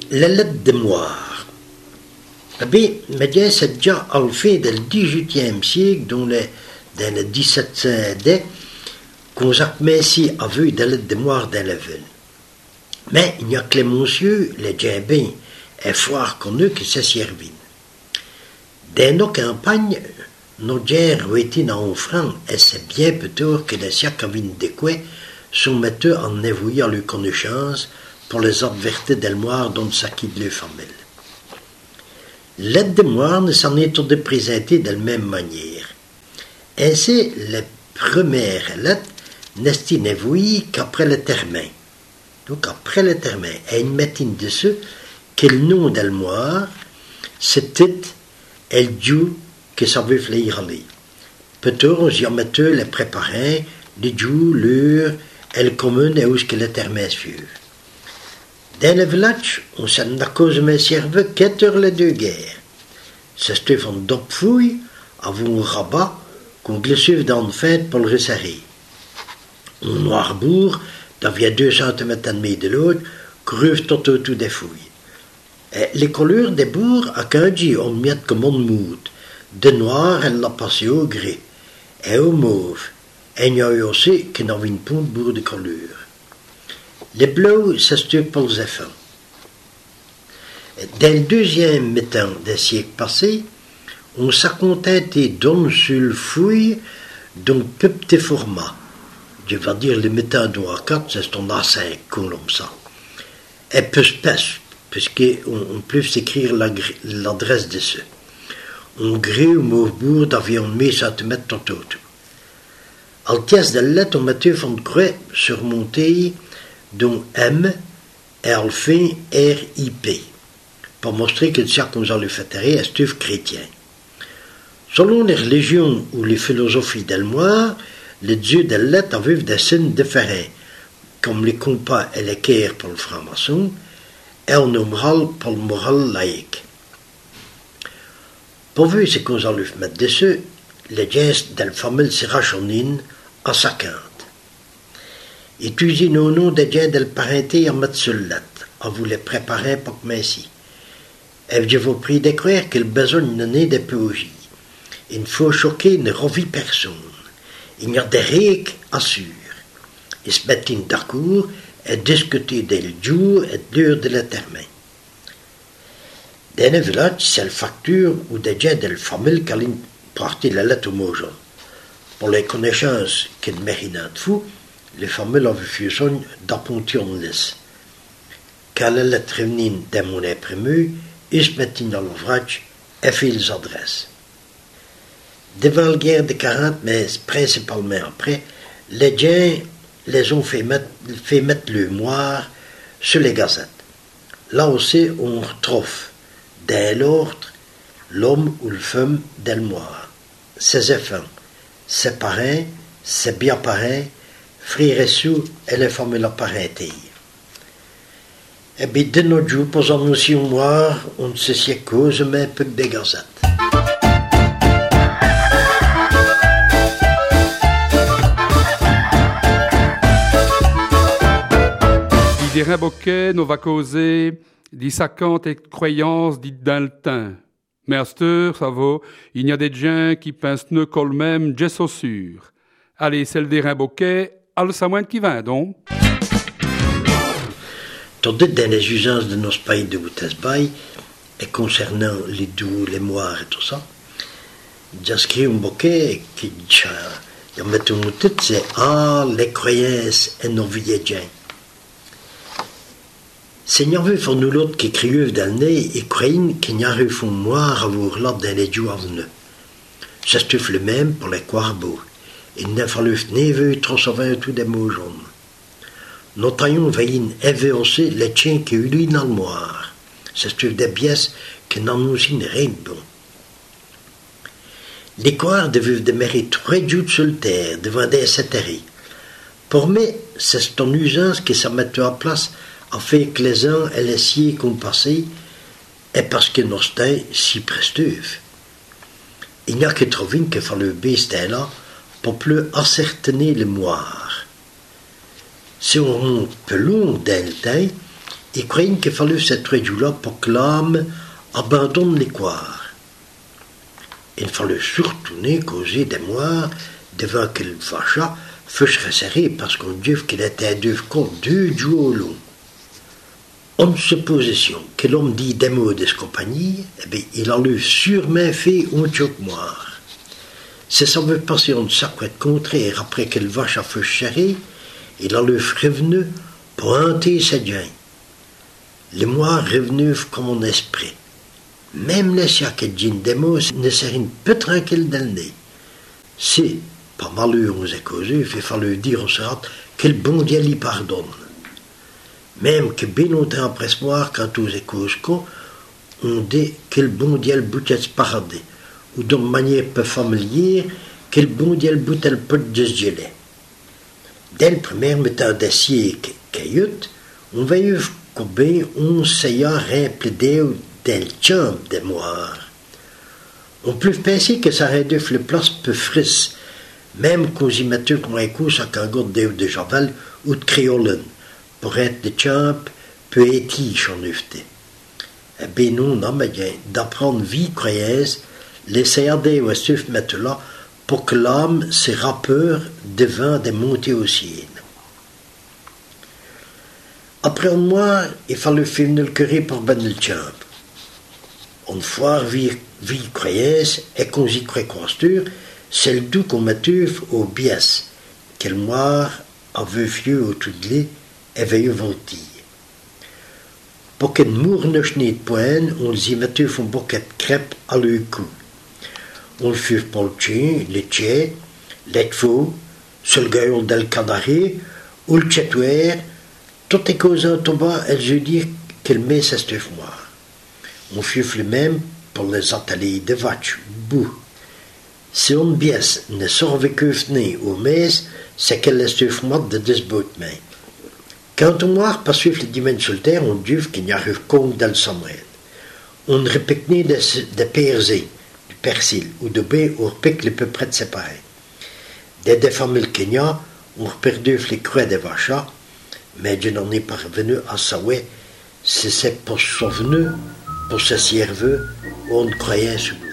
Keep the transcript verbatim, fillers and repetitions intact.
la lettre de moire. Eh bien, mais c'est déjà à la fin du dix-huitième siècle, dans le, dans le dix-sept cent dix, qu'on a commencé à voir des lettres de moire dans la ville. Mais il y a que les monsieurs, les djembins, et foire connus qui se servent. Dans nos campagnes, nos gens ont été en franc, et c'est bien plus tard que les siècles de quoi sont mettés en évoyant leur connaissance pour les avertir des moires dont ça quitte leur famille. L'aide de moire ne s'en est de présenter de la même manière. Ainsi, les premières lettres n'est évoyées qu'après le termin. Donc, après le termin, et une métine dessus, que le nom de moire, c'était el dieu que ça veut faire aller. Peut-être, on y a mis les préparés, les dieux, l'heure, et le commun, et où ce que le termin suit. Dans le village, on s'en a cause de serve qu'être les deux guerres. C'est ce qu'on d'opfouille, avant un rabat, qu'on glisse dans une fête pour le resserrer. Un noirbourg, d'avant deux centimètres et demi de l'autre, creuve tout autour des fouilles. Et les couleurs des bourgs, à Kanji, on met comme on moute. De noir, elle l'a passé au gris, et au mauve. Et il y a eu aussi qui n'avait une pointe bourg de couleur. Les bleus, c'est ce pour les enfants. Dans le deuxième mi-temps des siècles passés, on s'est contenté d'un seul fouille d'un petit format. Je vais dire le mi-temps d'un A quatre, c'est un A cinq, comme ça. Et peu spèce, puisqu'on peut s'écrire l'adresse de ce. On gris au mauve-bourg d'environ mille centimètres tout autour. À la pièce de lettre, on mettait fond de croix surmonté d'un M et à la fin R I P, pour montrer que le cercle qu'on a le fêterie est stuff chrétien. Selon les religions ou les philosophies d'Elmoire, les dieux de lettres avaient des signes différents, comme les compas et les caires pour le franc-maçon, et le numéral pour le moral laïque. Pourvu ce qu'on a le mettre dessus, les gestes de la famille sirachonine à cinquante. Étudiez nos noms des gens de la parenté en mettre sur la lettre, à vous les préparer pour que ainsi. Et je vous prie de croire que le besoin n'est des pédagogies. Il faut choquer ne revit personne. Il y a des règles à sûr. Ils se mettent d'accord et discuter des jours et de l'heure de la termine. Dans le village, c'est la facture ou des gens de la famille qui ont porté la lettre au mot jaune. Pour les connaissances qui ne méritent de fou, les familles avaient fait son d'appontir en lisse. Quand la lettre revenait dans mon imprimé, ils se mettaient dans l'ouvrage et fait les adresses. Devant la guerre de quarante, mais principalement après, les gens les ont fait mettre, fait mettre le moire sur les gazettes. Là aussi, on retrouve dans l'ordre l'homme ou le femme del moire, ses enfants, ses parents, ses bien parents, frères et sœurs et les femmes de la parenté. Et bien, de nos jours, pour annoncer un moire, on ne sait si cause, mais peu que des gazettes. Di Rimboquet, nous va causer des cinquante et croyances dites dans le temps. Mais à cette heure, ça vaut, il y a des gens qui pensent ne col même, j'ai so sûr. Allez, celle des Rimboquet, al samoine qui va donc. Tandis dans les usances de nos pays de Boutesbaï, et concernant les doux, les moires et tout ça, j'inscris un bouquet qui dit, il y a maintenant un titre, c'est Ah, les croyances et nos vieux gens. Seigneur veut pour nous l'autre qui crieux dans le nez et croyent qu'il n'y a rien fond noir à vous l'ordre dans les jours à venir. Ça se le même pour les corbeaux. Il n'a fallu ni vu trop souvent tout des mots jaunes. Nous taillons veillent éveiller les chiens qui lui dans le noir. Ça se des pièces qui n'en nous signent rien de bon. Les corps devaient demeurer très jours sur le terre devant des sétérés. Pour moi, c'est ton usance qui se met en place a fait que les uns et les siens qu'on passait, et parce que nos stèles si presteuves. Il n'y a que trouver que faire le bestier là pour plus ascertainer le moire. Si on monte plus long dans le temps, Ils croyaient qu'il fallait cette trois jours-là pour que l'âme abandonne les coires. Il fallait surtout ne causer des mois devant que le vacha fût resserré parce qu'on dit qu'il était deux compte deux jours long. En supposition que l'homme dit des mots de sa compagnie, eh bien, il a le sûrement fait un choc moire. Si ça veut passer en sacré contraire après que le vache a fait serré, il a le revenu pour hanter ses gens. Les mois revenus comme un esprit. Même les siaques de des mots ne seraient peu tranquilles dans le nez. Si, par malheur on s'est causé, il fallait dire au sort que le bon Dieu lui pardonne. Même que bien longtemps après ce mois, quand on s'est causé, on dit que le bon Dieu le boutait de paradis, ou d'une manière peu familière, que le bon Dieu le boutait le peu de gelé. Dès le premier mettant d'acier cailloute, on veille combien on s'est remplidé dans le champ des moires. On peut penser que ça aurait fait le place peu frise, même qu'on y mettait comme un coup à un d'œuf de javel ou de créolone, pour être de champ peu étiche en œufté. Eh bien, nous, on a besoin d'apprendre vie croyance, l'essayer de se mettre là pour que l'âme se rappeur devant des montées au ciel. Après un mois, il fallait finir le curé pour ben le champ. Une fois vie, vie croyance et qu'on y croit construire, c'est le doux qu'on mettait au biais, quel mois avait vieux au tout de lait et veilleux voltille. Pour qu'une mourne chenille de poigne, on y mettait un bouquet de crêpes à le cou. On le fit pour le chien, le tien, les faux, sur le gaillon del canari, ou le chatouer, toutes les causes en tombant, elles je dire qu'elle met sa stuff moire. On fit le même pour les ateliers de vaches, bout. Si on biès ne survécu au mes, c'est qu'elle est stuff moire de desboutement. Quand on moire pas suivre les dimanches sur le terre, on dit qu'il n'y arrive qu'un dans le sommeil. On répète des, des persés, du persil ou de baie, on repique les peu près de séparés. Dès des familles Kenya, on reperdue les croix des vaches, mais je n'en ai pas revenu à savoir si c'est pour souvenir, pour se servir, ou on croyait sur